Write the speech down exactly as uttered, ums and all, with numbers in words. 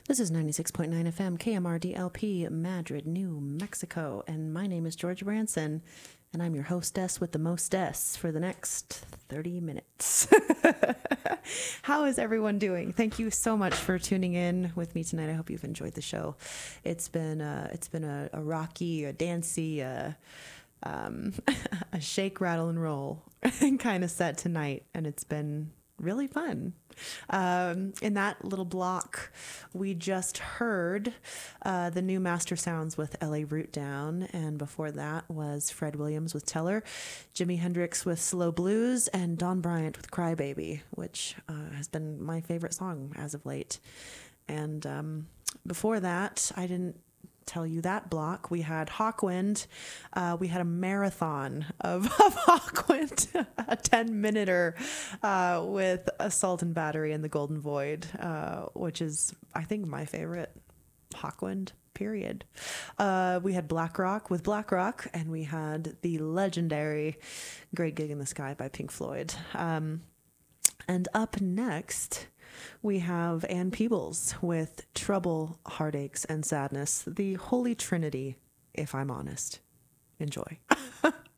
This is ninety-six point nine F M, K M R D L P, Madrid, New Mexico, and my name is Georgia Branson, and I'm your hostess with the mostess for the next thirty minutes. How is everyone doing? Thank you so much for tuning in with me tonight. I hope you've enjoyed the show. It's been uh, it's been a, a rocky, a dancey, uh, um, a shake, rattle, and roll kind of set tonight, and it's been really fun. Um, in that little block, we just heard uh, the new Master Sounds with L A Root Down, and before that was Fred Williams with Teller, Jimi Hendrix with Slow Blues, and Don Bryant with Crybaby, which uh, has been my favorite song as of late. And um, before that, I didn't tell you that block. We had Hawkwind. Uh, we had a marathon of, of Hawkwind, a ten minuter uh, with Assault and Battery and the Golden Void, uh, which is, I think, my favorite Hawkwind, period. Uh, we had Black Rock with Black Rock, and we had the legendary Great Gig in the Sky by Pink Floyd. Um, and up next, we have Ann Peebles with Trouble, Heartaches, and Sadness, the Holy Trinity, if I'm honest. Enjoy.